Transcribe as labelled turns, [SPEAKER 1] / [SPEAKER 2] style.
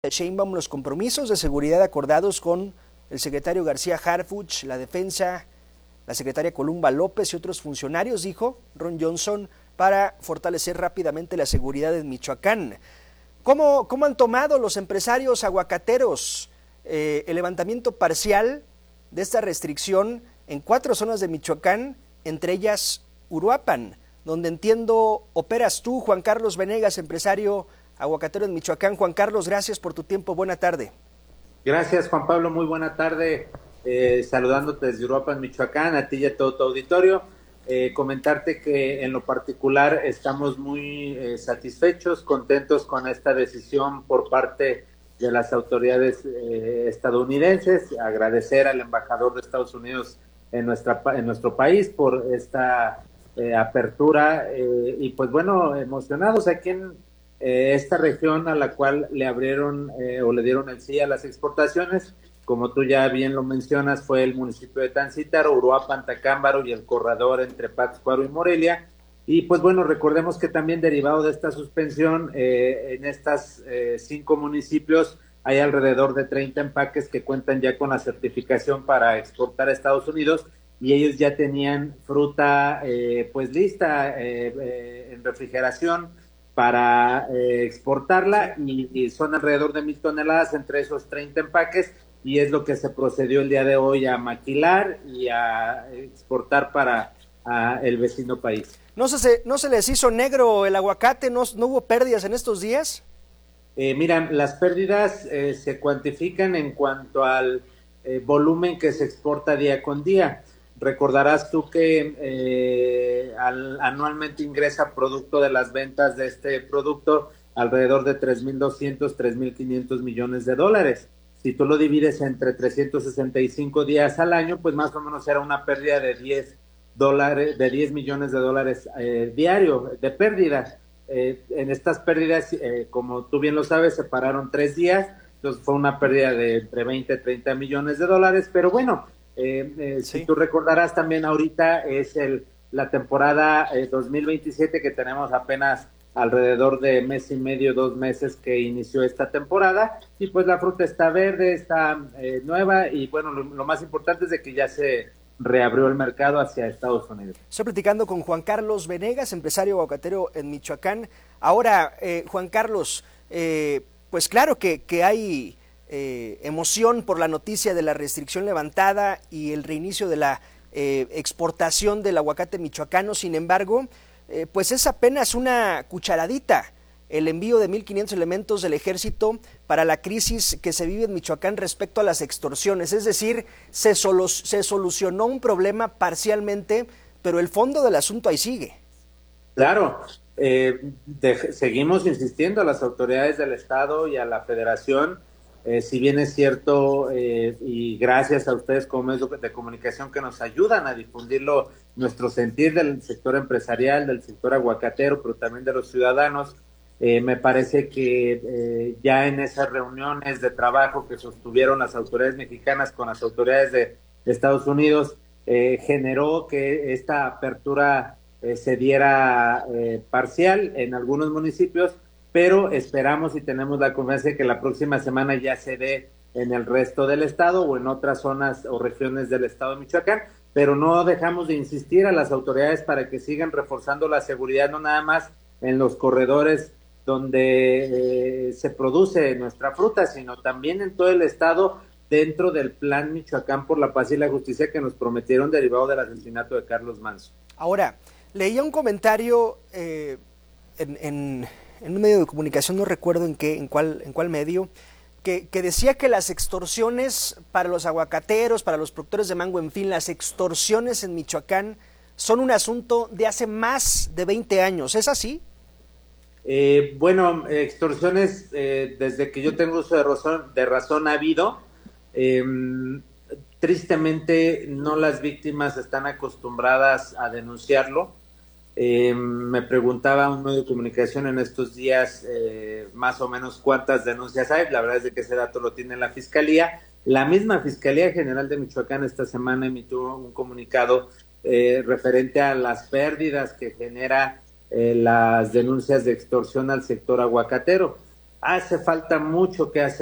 [SPEAKER 1] Sheinbaum los compromisos de seguridad acordados con el secretario García Harfuch, la defensa, la secretaria Columba López y otros funcionarios, dijo Ron Johnson, para fortalecer rápidamente la seguridad en Michoacán. ¿Cómo han tomado los empresarios aguacateros el levantamiento parcial de esta restricción en 4 zonas de Michoacán, entre ellas Uruapan, donde entiendo operas tú, Juan Carlos Venegas, empresario aguacatero en Michoacán? Juan Carlos, gracias por tu tiempo, buena tarde.
[SPEAKER 2] Gracias, Juan Pablo, muy buena tarde, saludándote desde Uruapan, Michoacán, a ti y a todo tu auditorio. Comentarte que en lo particular estamos muy satisfechos, contentos con esta decisión por parte de las autoridades estadounidenses. Agradecer al embajador de Estados Unidos en nuestro país por esta apertura y pues bueno, emocionados aquí en esta región a la cual le abrieron o le dieron el sí a las exportaciones. Como tú ya bien lo mencionas, fue el municipio de Tancítaro, Uruapan, Tacámbaro y el corredor entre Pátzcuaro y Morelia. Y pues bueno, recordemos que también derivado de esta suspensión, en estas 5 municipios hay alrededor de 30 empaques que cuentan ya con la certificación para exportar a Estados Unidos, y ellos ya tenían fruta pues lista en refrigeración para exportarla, y son alrededor de 1,000 toneladas entre esos 30 empaques, y es lo que se procedió el día de hoy a maquilar y a exportar para el vecino país.
[SPEAKER 1] ¿No se les hizo negro el aguacate? ¿No hubo pérdidas en estos días?
[SPEAKER 2] Mira, las pérdidas se cuantifican en cuanto al volumen que se exporta día con día. Recordarás tú que anualmente ingresa producto de las ventas de este producto alrededor de 3,200, 3,500 millones de dólares. Si tú lo divides entre 365 días al año, pues más o menos era una pérdida de 10 millones de dólares diario de pérdida. En estas pérdidas, como tú bien lo sabes, se pararon 3 días, entonces fue una pérdida de entre 20 y 30 millones de dólares, pero bueno, sí. Si tú recordarás también ahorita es la temporada 2027, que tenemos apenas alrededor de mes y medio, 2 meses que inició esta temporada, y pues la fruta está verde, está nueva, y bueno, lo más importante es de que ya se reabrió el mercado hacia Estados Unidos.
[SPEAKER 1] Estoy platicando con Juan Carlos Venegas, empresario aguacatero en Michoacán. Ahora, Juan Carlos, pues claro que hay emoción por la noticia de la restricción levantada y el reinicio de la exportación del aguacate michoacano. Sin embargo, pues es apenas una cucharadita el envío de 1,500 elementos del ejército para la crisis que se vive en Michoacán respecto a las extorsiones. Es decir, se solucionó un problema parcialmente, pero el fondo del asunto ahí sigue.
[SPEAKER 2] Claro, seguimos insistiendo a las autoridades del Estado y a la Federación, si bien es cierto, y gracias a ustedes como medios de comunicación que nos ayudan a difundirlo, nuestro sentir del sector empresarial, del sector aguacatero, pero también de los ciudadanos. Me parece que ya en esas reuniones de trabajo que sostuvieron las autoridades mexicanas con las autoridades de Estados Unidos, generó que esta apertura se diera parcial en algunos municipios, pero esperamos y tenemos la confianza de que la próxima semana ya se dé en el resto del estado o en otras zonas o regiones del estado de Michoacán, pero no dejamos de insistir a las autoridades para que sigan reforzando la seguridad, no nada más en los corredores donde se produce nuestra fruta, sino también en todo el estado, dentro del Plan Michoacán por la Paz y la Justicia que nos prometieron derivado del asesinato de Carlos Manzo.
[SPEAKER 1] Ahora, leía un comentario en un medio de comunicación, no recuerdo en cuál medio, que decía que las extorsiones para los aguacateros, para los productores de mango, en fin, las extorsiones en Michoacán son un asunto de hace más de 20 años. ¿Es así?
[SPEAKER 2] Bueno, extorsiones desde que yo tengo uso de razón ha habido. Tristemente no las víctimas están acostumbradas a denunciarlo. Me preguntaba un medio de comunicación en estos días más o menos cuántas denuncias hay. La verdad es de que ese dato lo tiene la Fiscalía. La misma Fiscalía General de Michoacán esta semana emitió un comunicado referente a las pérdidas que genera las denuncias de extorsión al sector aguacatero. hace falta mucho que hacer.